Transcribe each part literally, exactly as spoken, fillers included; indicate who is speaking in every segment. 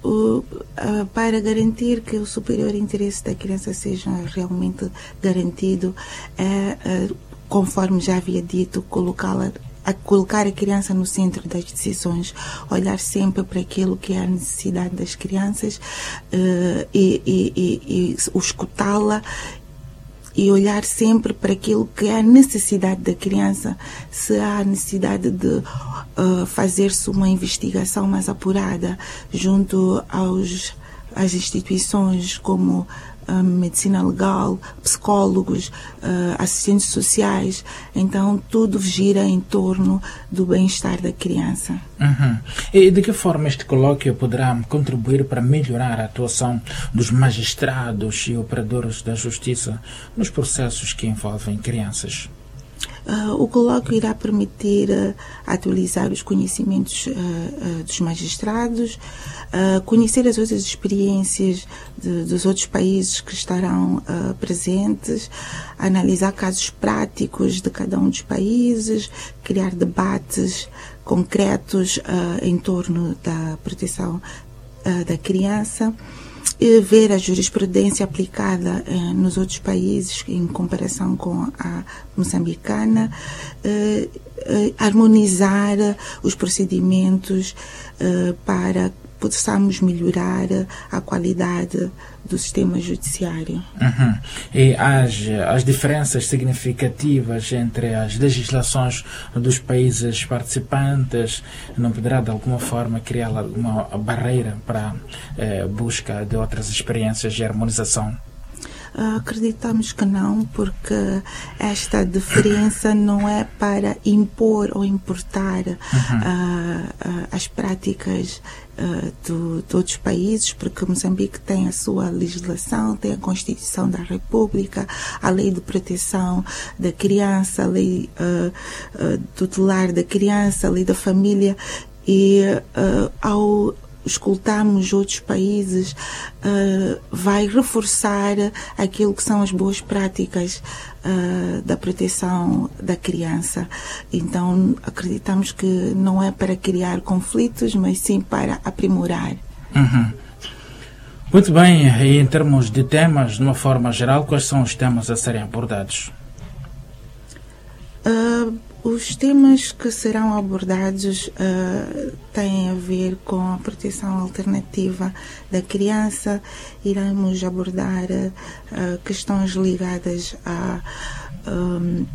Speaker 1: o, uh, para garantir que o superior interesse da criança seja realmente garantido, é, uh, conforme já havia dito, colocá-la a colocar a criança no centro das decisões, olhar sempre para aquilo que é a necessidade das crianças uh, e, e, e, e escutá-la e olhar sempre para aquilo que é a necessidade da criança, se há necessidade de uh, fazer-se uma investigação mais apurada junto aos, às instituições como Uh, medicina legal, psicólogos, uh, assistentes sociais. Então tudo gira em torno do bem-estar da criança.
Speaker 2: Uhum. E de que forma este colóquio poderá contribuir para melhorar a atuação dos magistrados e operadores da justiça nos processos que envolvem crianças?
Speaker 1: Uh, o colóquio irá permitir uh, atualizar os conhecimentos uh, uh, dos magistrados, uh, conhecer as outras experiências de, dos outros países que estarão uh, presentes, analisar casos práticos de cada um dos países, criar debates concretos uh, em torno da proteção uh, da criança, e ver a jurisprudência aplicada eh, nos outros países em comparação com a moçambicana, eh, eh, harmonizar os procedimentos eh, para possamos melhorar a qualidade do sistema judiciário.
Speaker 2: Uhum. E as, as diferenças significativas entre as legislações dos países participantes não poderá de alguma forma criar uma barreira para a eh, busca de outras experiências de harmonização?
Speaker 1: Uh, acreditamos que não, porque esta diferença não é para impor ou importar uhum. uh, uh, as práticas uh, do, de outros países, porque Moçambique tem a sua legislação, tem a Constituição da República, a Lei de Proteção da Criança, a Lei uh, uh, tutelar da criança, a Lei da Família, e uh, ao escutarmos outros países, uh, vai reforçar aquilo que são as boas práticas uh, da proteção da criança. Então, acreditamos que não é para criar conflitos, mas sim para aprimorar.
Speaker 2: Uhum. Muito bem, e em termos de temas, de uma forma geral, quais são os temas a serem abordados?
Speaker 1: Uh, Os temas que serão abordados uh, têm a ver com a proteção alternativa da criança. Iremos abordar uh, questões ligadas a, um,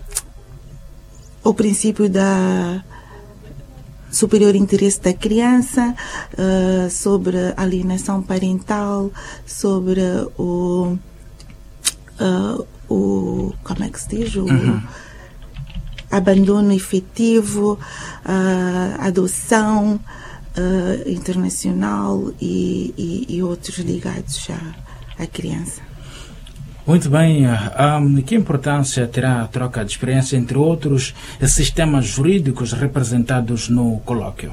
Speaker 1: ao princípio da superior interesse da criança, uh, sobre a alienação parental, sobre o, uh, o como é que se diz? O, uhum. abandono efetivo, uh, adoção uh, internacional e, e, e outros ligados à, à criança.
Speaker 2: Muito bem. Um, que importância terá a troca de experiência entre outros sistemas jurídicos representados no colóquio?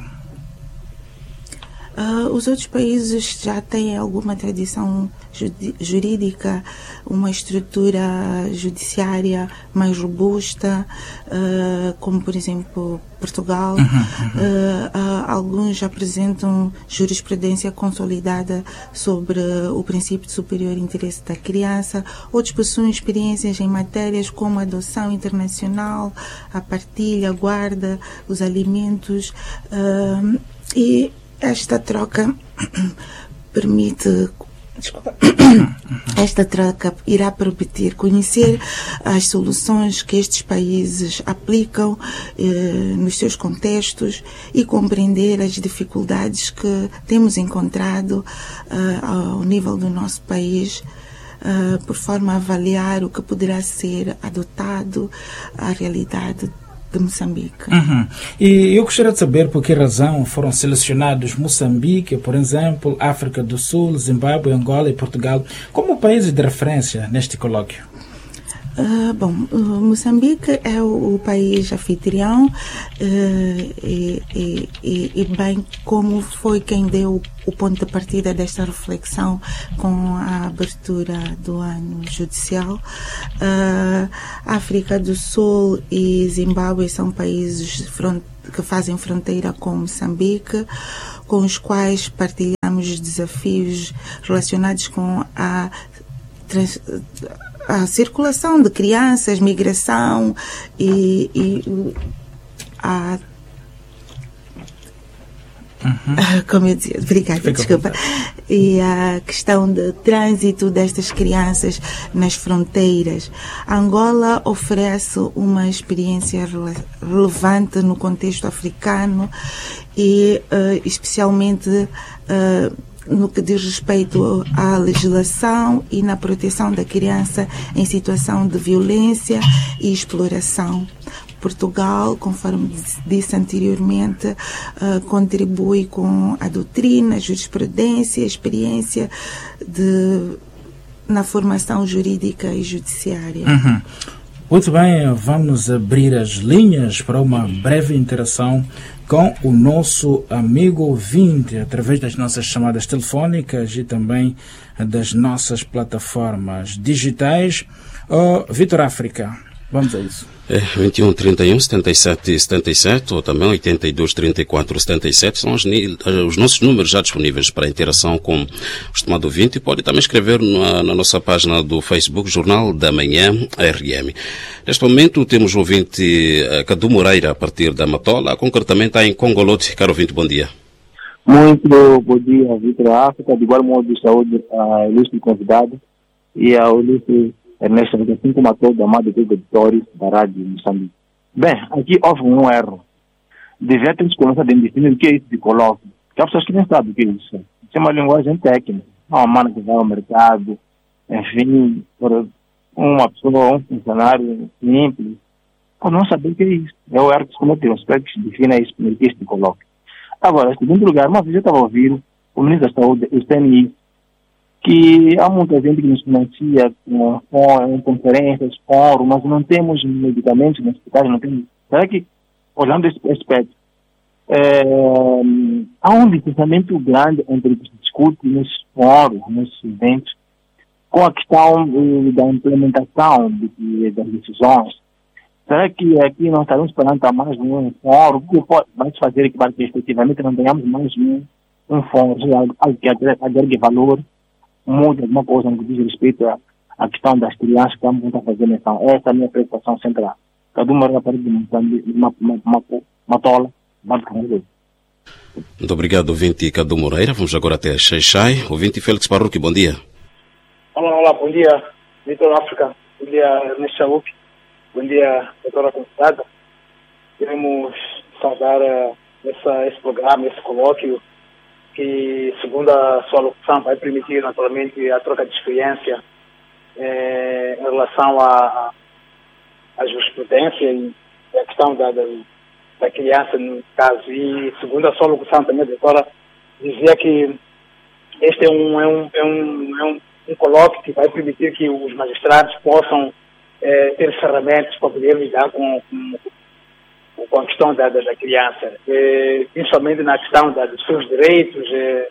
Speaker 1: Uh, os outros países já têm alguma tradição jurídica, uma estrutura judiciária mais robusta, uh, como por exemplo Portugal. Uhum, uhum. Uh, uh, alguns apresentam jurisprudência consolidada sobre o princípio de superior interesse da criança, outros possuem experiências em matérias como a adoção internacional, a partilha, a guarda, os alimentos, uh, e esta troca permite, desculpa, esta troca irá permitir conhecer as soluções que estes países aplicam eh, nos seus contextos e compreender as dificuldades que temos encontrado eh, ao nível do nosso país, eh, por forma a avaliar o que poderá ser adotado à realidade de Moçambique.
Speaker 2: Uhum. E eu gostaria de saber por que razão foram selecionados Moçambique, por exemplo, África do Sul, Zimbábue, Angola e Portugal como países de referência neste colóquio.
Speaker 1: Uh, bom, uh, Moçambique é o, o país anfitrião uh, e, e, e, e bem como foi quem deu o ponto de partida desta reflexão com a abertura do ano judicial. Uh, África do Sul e Zimbábue são países front, que fazem fronteira com Moçambique, com os quais partilhamos enfrentamos desafios relacionados com a, a circulação de crianças, migração e, e a Uhum. Como eu dizia, obrigada, Fica desculpa. E a questão de trânsito destas crianças nas fronteiras. Angola oferece uma experiência rele- relevante no contexto africano e uh, especialmente uh, no que diz respeito à legislação e na proteção da criança em situação de violência e exploração. Portugal, conforme disse anteriormente, uh, contribui com a doutrina, a jurisprudência, a experiência de, na formação jurídica e judiciária.
Speaker 2: Uhum. Muito bem, vamos abrir as linhas para uma breve interação com o nosso amigo ouvinte, através das nossas chamadas telefónicas e também das nossas plataformas digitais. Oh, Vitor África, vamos a isso.
Speaker 3: É, vinte e um, trinta e um, setenta e sete, setenta e sete ou também oitenta e dois, trinta e quatro, setenta e sete são os, os nossos números já disponíveis para interação com o estimado ouvinte. Pode também escrever na, na nossa página do Facebook, Jornal da Manhã R M. Neste momento temos o ouvinte uh, Cadu Moreira, a partir da Matola, concretamente em Congolote. Caro ouvinte, bom dia.
Speaker 4: Muito bom dia, Vitor África, de igual modo de saúde ao ilustre convidado e ao ilustre Ernesto, assim como a todo amado dos editores da Rádio Moçambique. Bem, aqui houve um erro. Devia termos começado a definir o que é isso de colóquio. Porque há pessoas que nem sabem o que é isso. Isso é uma linguagem técnica. Não é uma mana que vai ao mercado, enfim, por uma pessoa, um funcionário simples, por não saber o que é isso. É o erro que se cometeu. Espero que se defina isso, o que é isso de colóquio. Agora, em segundo lugar, uma vez eu estava a ouvir o ministro da Saúde, o T N I, que há muita gente que nos financia com, com conferências, fóruns, mas não temos medicamentos nos hospitais, não temos. Será que, olhando esse aspecto, é, há um distanciamento grande entre o que se discute nesses fóruns, nesses eventos, com a questão eh, da implementação de, de, das decisões? Será que aqui nós estaremos esperando mais um fórum? O que pode mais fazer para que efetivamente não tenhamos mais um, um fórum, algo que agregue valor? Muda alguma coisa no que diz respeito à, à questão das crianças que estamos a fazer menção. Essa é a minha preocupação central. Cada uma é para uma, uma, uma, uma tola, basicamente.
Speaker 3: Muito obrigado, ouvinte Cadu Moreira. Vamos agora até Xai-Xai. Ouvinte Félix Barruque, bom dia.
Speaker 5: Olá, olá, bom dia, Vitor África. Bom dia, Ernesto Chaúpi. Bom dia, doutora convidada. Queremos saudar uh, essa, esse programa, esse colóquio, que, segundo a sua locução, vai permitir naturalmente a troca de experiência eh, em relação à jurisprudência e a questão da, da, da criança, no caso. E, segundo a sua locução também, a doutora dizia que este é um, é um, é um, é um, um colóquio que vai permitir que os magistrados possam eh, ter ferramentas para poder lidar com, com com a questão da, da, da criança, eh, principalmente na questão da, dos seus direitos eh,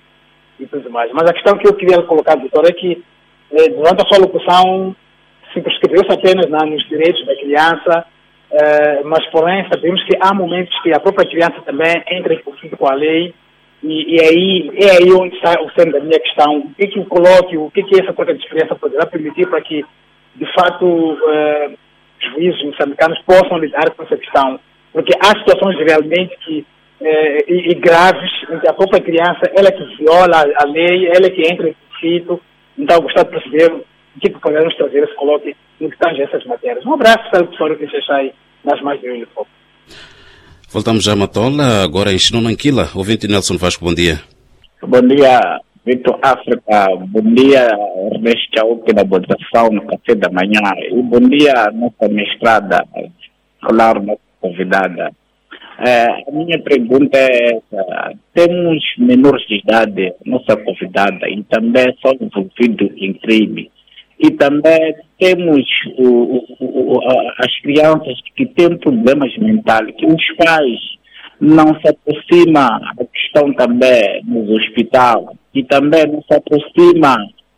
Speaker 5: e tudo mais. Mas a questão que eu queria colocar, doutor, é que eh, durante a sua locução circunscreveu-se apenas na, nos direitos da criança, eh, mas porém sabemos que há momentos que a própria criança também entra em conflito com a lei e, e aí, é aí onde está o centro da minha questão. O que que o colóquio, o que que essa troca de experiência poderá permitir para que, de fato, eh, juízes moçambicanos possam lidar com essa questão, porque há situações realmente que, eh, e, e graves em que a própria criança, ela que viola a, a lei, ela que entra em conflito. Então eu gostaria de perceber o que podemos trazer esse colóquio no que tange essas matérias. Um abraço para o professor que deixa aí nas mais de um.
Speaker 3: Voltamos já a Matola, agora em Xinonanquila. Ouvinte Nelson Vasco, bom dia.
Speaker 4: Bom dia, Vitor África. Bom dia, Ernesto Chaúpi, na moderação no café da manhã. E bom dia, nossa mestrada, olá, nossa convidada. É, a minha pergunta é essa. Temos menores de idade, nossa convidada, e também são envolvidos em crime. E também temos o, o, as crianças que têm problemas mentais, que os pais não se aproximam da questão também nos hospitais, e também não se aproxima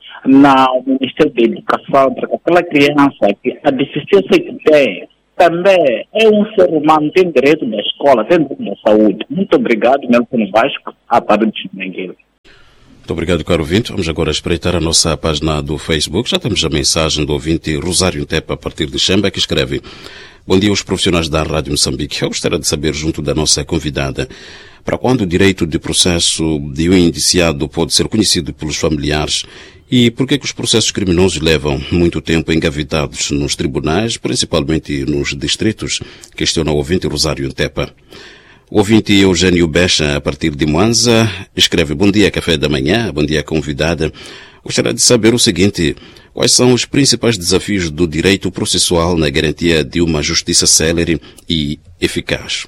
Speaker 4: no Ministério da Educação, porque aquela criança, que a deficiência que tem, também é um ser humano, tem direito da escola, tem direito da saúde. Muito obrigado, Nelson Vasco, a partir de Xinonanquila.
Speaker 3: Muito obrigado, caro ouvinte. Vamos agora espreitar a nossa página do Facebook. Já temos a mensagem do ouvinte Rosário Tepa, a partir de Xamba, que escreve: bom dia aos profissionais da Rádio Moçambique. Eu gostaria de saber, junto da nossa convidada, para quando o direito de processo de um indiciado pode ser conhecido pelos familiares e por que que os processos criminosos levam muito tempo engavetados nos tribunais, principalmente nos distritos? Questiona o ouvinte Rosário Tepa. O ouvinte Eugênio Becha, a partir de Mwanza, escreve: bom dia, café da manhã, bom dia, convidada. Gostaria de saber o seguinte: quais são os principais desafios do direito processual na garantia de uma justiça célere e eficaz?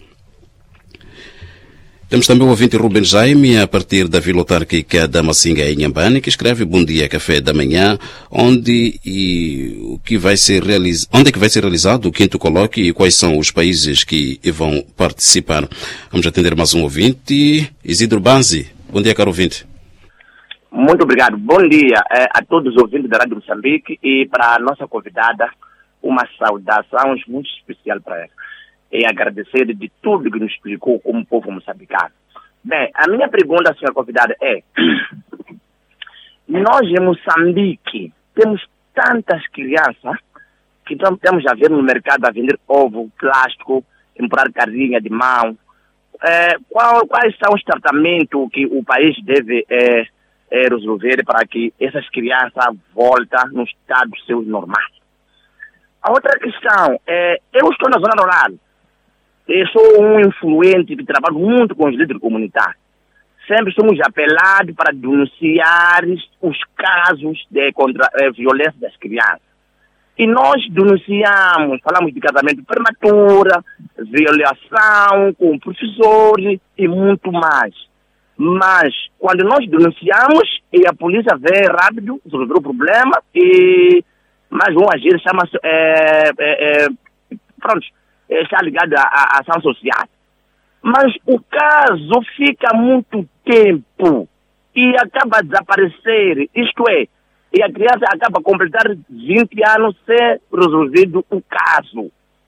Speaker 3: Temos também o ouvinte Rubem Jaime, a partir da Vila Autárquica da Massinga, em Inhambane, que escreve: bom dia, café da manhã, onde, e, o que vai ser realiz... onde é que vai ser realizado o quinto colóquio e quais são os países que vão participar? Vamos atender mais um ouvinte, Isidro Banzi. Bom dia, caro ouvinte.
Speaker 6: Muito obrigado. Bom dia eh, a todos os ouvintes da Rádio Moçambique e para a nossa convidada, uma saudação muito especial para ela. E agradecer de tudo que nos explicou como povo moçambicano. Bem, a minha pergunta, senhora convidada, é: nós em Moçambique temos tantas crianças que estamos a ver no mercado a vender ovo, plástico, empurrar carinha de mão. É, qual, quais são os tratamentos que o país deve é, é, resolver para que essas crianças voltem no estado seu normal? A outra questão é: eu estou na zona rural. Eu sou um influente que trabalha muito com os líderes comunitários. Sempre somos apelados para denunciar os casos de contra, eh, violência das crianças. E nós denunciamos, falamos de casamento prematuro, violação com professores e muito mais. Mas quando nós denunciamos, e a polícia vem rápido, resolver o problema, e mais um agir chama-se... É, é, é, pronto. Está ligado à, à ação social. Mas o caso fica muito tempo e acaba a desaparecer. Isto é, e a criança acaba a completar vinte anos sem resolvido o caso.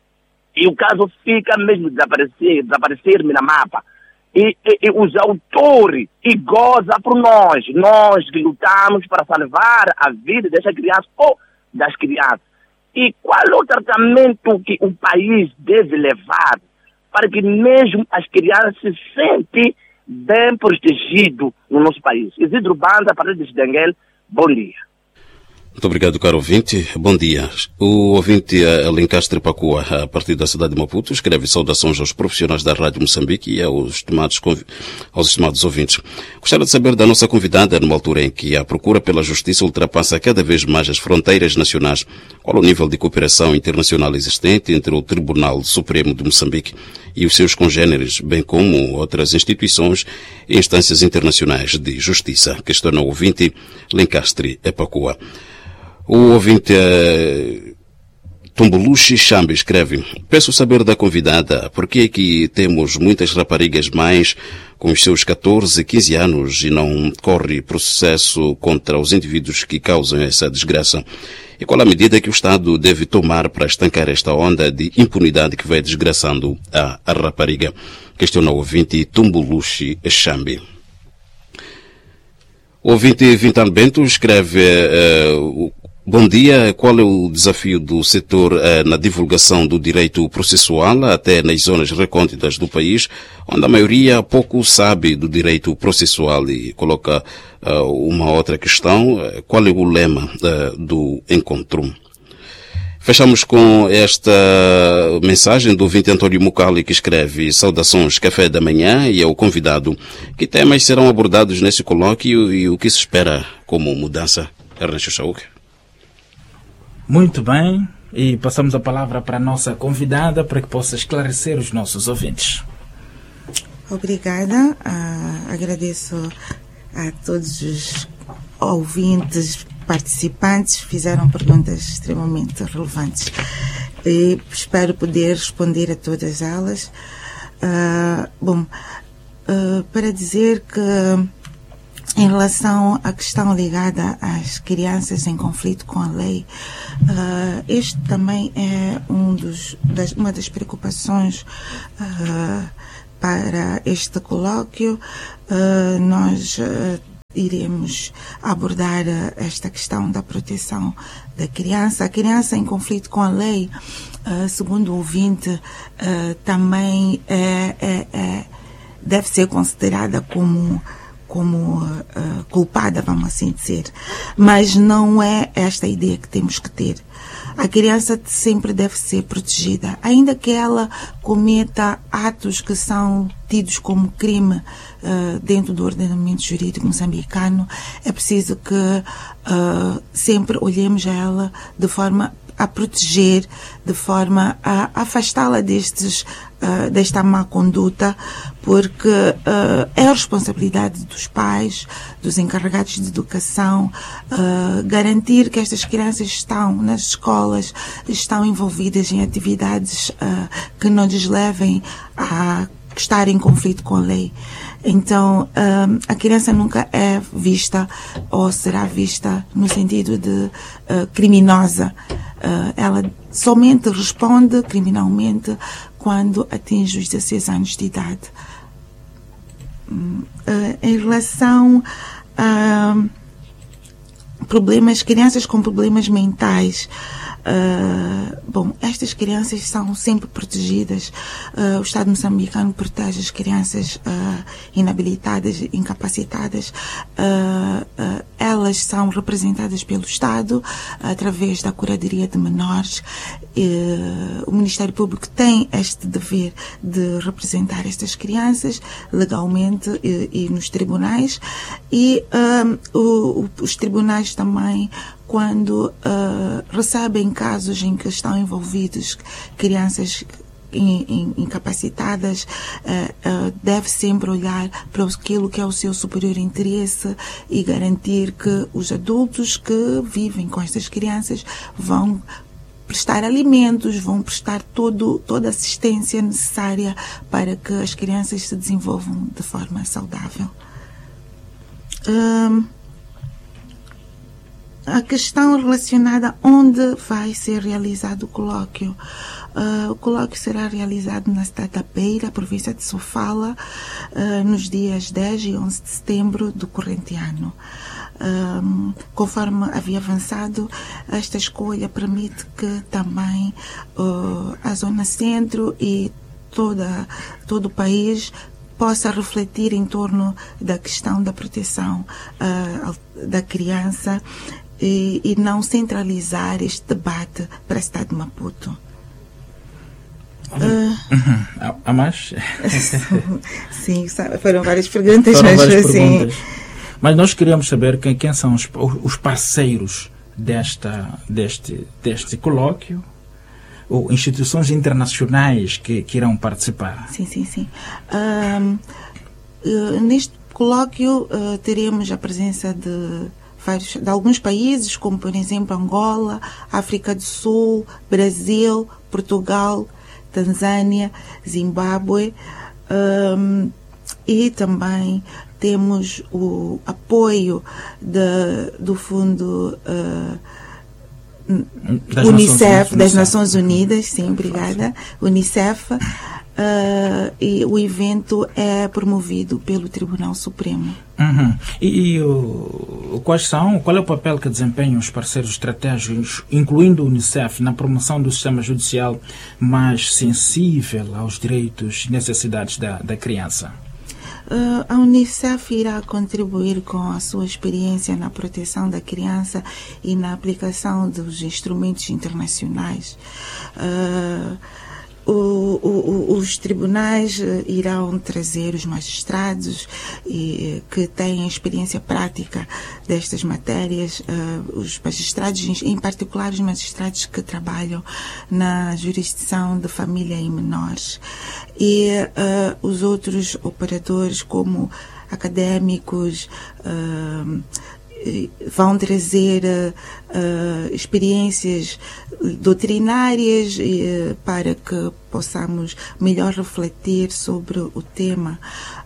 Speaker 6: E o caso fica mesmo desaparecer, desaparecer na mapa. E, e, e os autores, e goza por nós, nós que lutamos para salvar a vida dessa criança ou das crianças. E qual é o tratamento que o país deve levar para que mesmo as crianças se sentem bem protegidas no nosso país? Isidro Banza, a partir de Xidanguel, bom dia.
Speaker 3: Muito obrigado, caro ouvinte. Bom dia. O ouvinte Alencastre Pacua, a partir da cidade de Maputo, escreve saudações aos profissionais da Rádio Moçambique e aos estimados, aos estimados ouvintes. Gostaria de saber da nossa convidada, numa altura em que a procura pela justiça ultrapassa cada vez mais as fronteiras nacionais, qual o nível de cooperação internacional existente entre o Tribunal Supremo de Moçambique e os seus congêneres, bem como outras instituições e instâncias internacionais de justiça. Questiona o ouvinte Alencastre Pacua. O ouvinte uh, Tomboluxi Xambi escreve: peço saber da convidada por que é que temos muitas raparigas mães com os seus catorze, quinze anos e não corre processo contra os indivíduos que causam essa desgraça. E qual a medida que o Estado deve tomar para estancar esta onda de impunidade que vai desgraçando a, a rapariga? Questiona o ouvinte Tomboluxi Xambi. O ouvinte Vintal Bento escreve: uh, bom dia, qual é o desafio do setor uh, na divulgação do direito processual, até nas zonas recônditas do país, onde a maioria pouco sabe do direito processual? E coloca uh, uma outra questão: uh, qual é o lema uh, do encontro? Fechamos com esta mensagem do ouvinte Antônio Mucali, que escreve: saudações, café da manhã, e ao convidado. Que temas serão abordados nesse colóquio e o que se espera como mudança? Ernesto Chauk.
Speaker 2: Muito bem, e passamos a palavra para a nossa convidada para que possa esclarecer os nossos ouvintes.
Speaker 1: Obrigada, uh, agradeço a todos os ouvintes, participantes, fizeram perguntas extremamente relevantes e espero poder responder a todas elas. Uh, bom, uh, para dizer que em relação à questão ligada às crianças em conflito com a lei, uh, este também é um dos, das, uma das preocupações uh, para este colóquio. Uh, nós uh, iremos abordar esta questão da proteção da criança. A criança em conflito com a lei, uh, segundo o ouvinte, uh, também é, é, é, deve ser considerada como, como uh, culpada, vamos assim dizer. Mas não é esta a ideia que temos que ter. A criança sempre deve ser protegida, ainda que ela cometa atos que são tidos como crime uh, dentro do ordenamento jurídico moçambicano. É preciso que uh, sempre olhemos a ela de forma a proteger, de forma a afastá-la destes, uh, desta má conduta, porque uh, é a responsabilidade dos pais, dos encarregados de educação, uh, garantir que estas crianças estão nas escolas, estão envolvidas em atividades uh, que não lhes levem a estar em conflito com a lei. Então, um, a criança nunca é vista ou será vista no sentido de uh, criminosa. Uh, ela somente responde criminalmente quando atinge os dezesseis anos de idade. Uh, em relação a problemas, crianças com problemas mentais, Uh, bom, estas crianças são sempre protegidas. Uh, o Estado moçambicano protege as crianças uh, inabilitadas, incapacitadas. Uh, uh, elas são representadas pelo Estado através da Curadoria de Menores. Uh, o Ministério Público tem este dever de representar estas crianças legalmente e, e nos tribunais. E uh, o, os tribunais também, quando uh, recebem casos em que estão envolvidos crianças in, in, incapacitadas, uh, uh, deve sempre olhar para aquilo que é o seu superior interesse e garantir que os adultos que vivem com estas crianças vão prestar alimentos, vão prestar todo, toda a assistência necessária para que as crianças se desenvolvam de forma saudável. Um, A questão relacionada a onde vai ser realizado o colóquio. Uh, o colóquio será realizado na cidade da Beira, província de Sofala, uh, nos dias dez e onze de setembro do corrente ano. Um, conforme havia avançado, esta escolha permite que também uh, a zona centro e toda, todo o país possa refletir em torno da questão da proteção uh, da criança e, e não centralizar este debate para a cidade de Maputo.
Speaker 2: Uh, uhum. Há mais?
Speaker 1: Sim, foram várias perguntas.
Speaker 2: Foram
Speaker 1: mas,
Speaker 2: várias
Speaker 1: assim...
Speaker 2: perguntas. Mas nós queríamos saber quem, quem são os, os parceiros desta, deste, deste colóquio, ou instituições internacionais que, que irão participar.
Speaker 1: Sim, sim, sim. Um, uh, neste colóquio uh, teremos a presença de, vários, de alguns países, como por exemplo Angola, África do Sul, Brasil, Portugal, Tanzânia, Zimbábue, um, e também temos o apoio de, do Fundo uh,
Speaker 2: das
Speaker 1: Unicef,
Speaker 2: Nações,
Speaker 1: das Nações Unidas, sim, obrigada, Unicef, uh, e o evento é promovido pelo Tribunal Supremo.
Speaker 2: Uhum. E, e o, quais são, qual é o papel que desempenham os parceiros estratégicos, incluindo o Unicef, na promoção do sistema judicial mais sensível aos direitos e necessidades da, da criança?
Speaker 1: Uh, a Unicef irá contribuir com a sua experiência na proteção da criança e na aplicação dos instrumentos internacionais. Uh, o, o, os tribunais irão trazer os magistrados e, que têm experiência prática destas matérias, uh, os magistrados, em particular os magistrados que trabalham na jurisdição de família e menores, e uh, os outros operadores como académicos uh, vão trazer uh, experiências doutrinárias uh, para que possamos melhor refletir sobre o tema.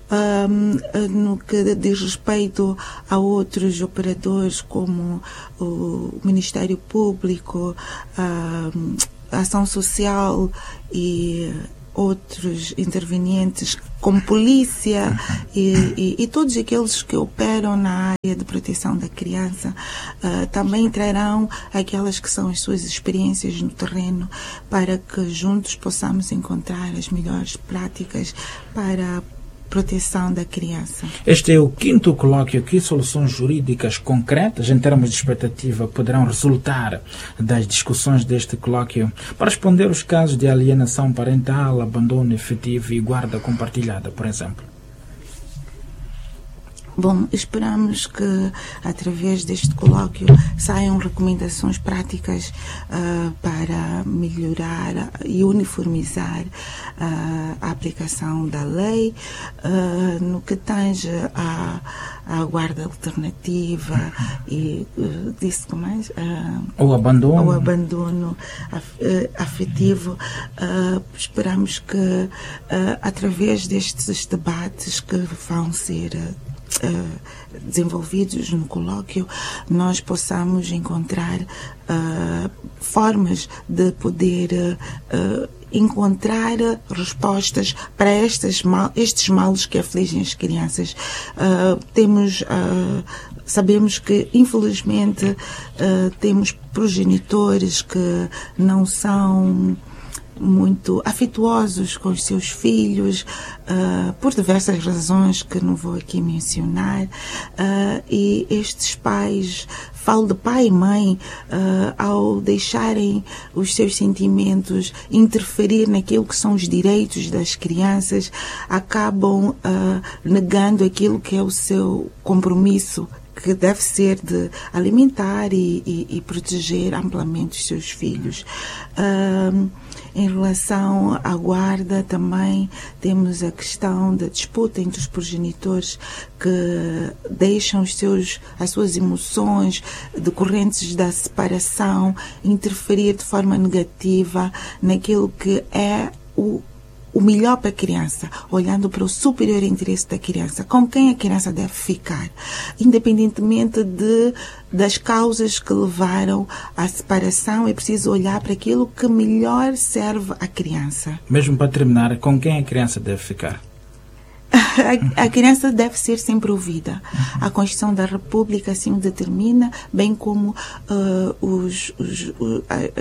Speaker 1: Um, no que diz respeito a outros operadores como o Ministério Público, a Ação Social e outros intervenientes, como polícia e, e, e todos aqueles que operam na área de proteção da criança, uh, também trarão aquelas que são as suas experiências no terreno, para que juntos possamos encontrar as melhores práticas para a proteção da criança.
Speaker 2: Este é o quinto colóquio. Que soluções jurídicas concretas, em termos de expectativa, poderão resultar das discussões deste colóquio para responder os casos de alienação parental, abandono efetivo e guarda compartilhada, por exemplo?
Speaker 1: Bom, esperamos que, através deste colóquio, saiam recomendações práticas uh, para melhorar e uniformizar uh, a aplicação da lei uh, no que tange à, à guarda alternativa e, uh, disse como mais? Uh,
Speaker 2: o abandono.
Speaker 1: O abandono af, uh, afetivo. Uh, esperamos que, uh, através destes debates que vão ser uh, Uh, desenvolvidos no colóquio, nós possamos encontrar uh, formas de poder uh, encontrar respostas para estas mal, estes males que afligem as crianças. Uh, temos uh, sabemos que, infelizmente, uh, temos progenitores que não são muito afetuosos com os seus filhos, uh, por diversas razões que não vou aqui mencionar, uh, e estes pais, falo de pai e mãe, uh, ao deixarem os seus sentimentos interferir naquilo que são os direitos das crianças, acabam uh, negando aquilo que é o seu compromisso, que deve ser de alimentar e, e, e proteger amplamente os seus filhos. Uh, em relação à guarda, também temos a questão da disputa entre os progenitores, que deixam os seus, as suas emoções decorrentes da separação interferir de forma negativa naquilo que é o o melhor para a criança, olhando para o superior interesse da criança, com quem a criança deve ficar, independentemente de, das causas que levaram à separação. É preciso olhar para aquilo que melhor serve à criança.
Speaker 2: Mesmo para terminar, com quem a criança deve ficar?
Speaker 1: A, a criança deve ser sempre ouvida. A Constituição da República assim determina, bem como uh, os, os, uh,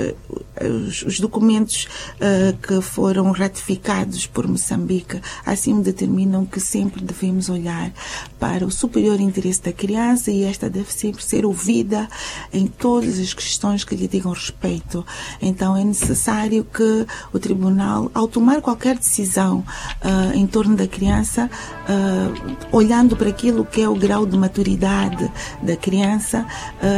Speaker 1: uh, os, os documentos uh, que foram ratificados por Moçambique, assim determinam que sempre devemos olhar para o superior interesse da criança, e esta deve sempre ser ouvida em todas as questões que lhe digam respeito. Então é necessário que o Tribunal, ao tomar qualquer decisão uh, em torno da criança, Uh, olhando para aquilo que é o grau de maturidade da criança,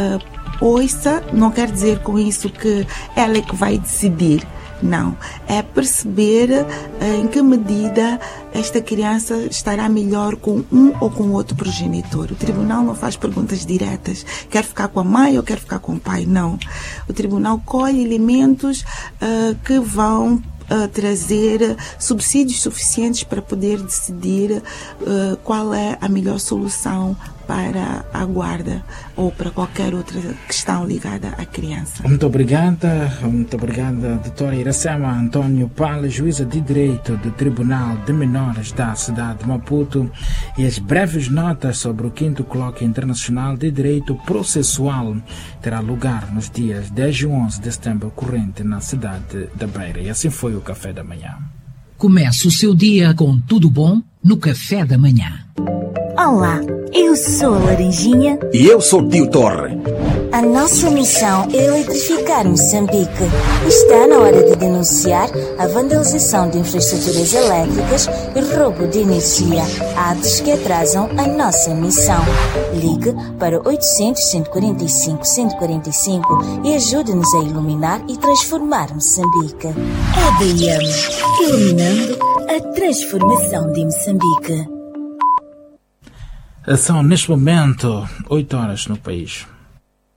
Speaker 1: uh, ouça, não quer dizer com isso que ela é que vai decidir. Não, é perceber uh, em que medida esta criança estará melhor com um ou com outro progenitor. O tribunal não faz perguntas diretas, quer ficar com a mãe ou quer ficar com o pai, não. O tribunal colhe elementos uh, que vão Uh, trazer subsídios suficientes para poder decidir uh, qual é a melhor solução para a guarda ou para qualquer outra questão ligada à criança.
Speaker 2: Muito obrigada, muito obrigada, doutora Iracema Antônio Pales, juíza de Direito do Tribunal de Menores da cidade de Maputo, e as breves notas sobre o quinto Colóquio Internacional de Direito Processual terá lugar nos dias dez e onze de setembro corrente na cidade da Beira. E assim foi o Café da Manhã.
Speaker 7: Comece o seu dia com tudo bom no Café da Manhã.
Speaker 8: Olá, eu sou a Laranjinha.
Speaker 9: E eu sou o Tio Torre.
Speaker 8: A nossa missão é eletrificar Moçambique. Está na hora de denunciar a vandalização de infraestruturas elétricas e roubo de energia, atos que atrasam a nossa missão. Ligue para oitocentos, cento e quarenta e cinco, cento e quarenta e cinco e ajude-nos a iluminar e transformar Moçambique. A D M, iluminando a transformação de Moçambique.
Speaker 2: São, neste momento, oito horas no país.